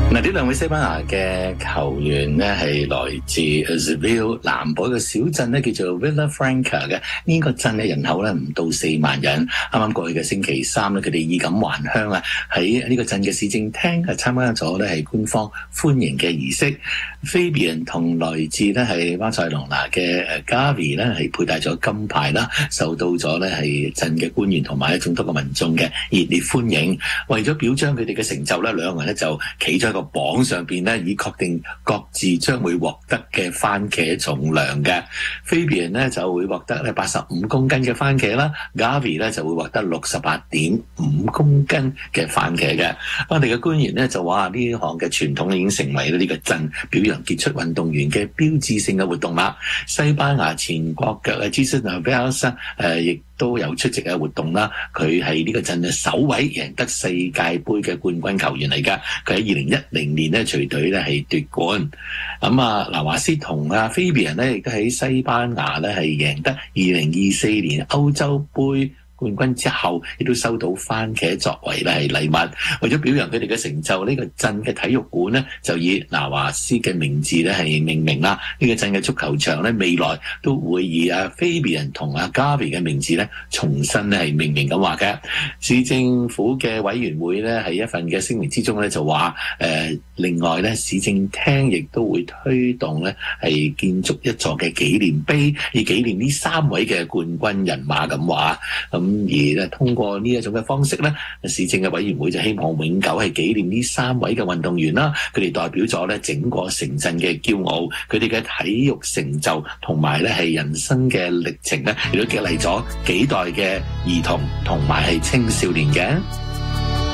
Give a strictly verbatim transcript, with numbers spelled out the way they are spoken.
嗱，呢兩位西班牙嘅球員呢，係來自 Seville 南部一個小鎮呢，叫做 Villafranca 嘅。呢、這個鎮嘅人口呢，唔到四萬人。啱啱過去嘅星期三呢，佢哋衣錦還鄉啊，喺呢個鎮嘅市政廳係參加咗呢係官方歡迎嘅儀式。Fabian 同來自呢係巴塞隆拿嘅誒 Gavi 呢係佩戴咗金牌啦，受到咗呢係鎮嘅官員同埋一眾多嘅民眾嘅熱烈歡迎。為咗表彰佢哋嘅成就呢，兩個人呢就企咗喺個榜上邊咧，以確定各自將會獲得嘅番茄重量嘅。Fabian 咧就會獲得咧八十五公斤嘅番茄啦 ，Gavi 咧就會獲得六十八點五公斤嘅番茄嘅。我哋嘅官員咧就話呢項嘅傳統已經成為呢個鎮表揚傑出運動員嘅標誌性嘅活動啦。西班牙前國腳嘅 Jesus Navas 誒亦都有出席嘅活動啦。佢係呢個鎮嘅首位贏得世界盃嘅冠軍球員嚟㗎。佢喺二零一零年咧隨隊咧係奪冠。咁啊，拿華斯同阿 Fabian 咧亦都喺西班牙咧係贏得二零二四年歐洲盃冠軍之後，亦都收到番茄作為咧係禮物。為咗表揚佢哋嘅成就，呢、這個鎮嘅體育館呢，就以拿華斯嘅名字咧係命名啦。呢、這個鎮嘅足球場咧未來都會以阿 Fabian 同阿 Gavi 嘅名字咧重新咧係命名咁話嘅。市政府嘅委員會咧喺一份嘅聲明之中咧就話誒、呃，另外咧市政廳亦都會推動咧係建築一座嘅紀念碑，以紀念呢三位嘅冠軍人馬咁話。咁而咧通過呢一種嘅方式咧，市政嘅委員會就希望永久係紀念呢三位嘅運動員啦。佢哋代表咗咧整個城鎮嘅驕傲，佢哋嘅體育成就同埋咧係人生嘅歷程咧，亦都激勵咗幾代嘅兒童同埋係青少年嘅。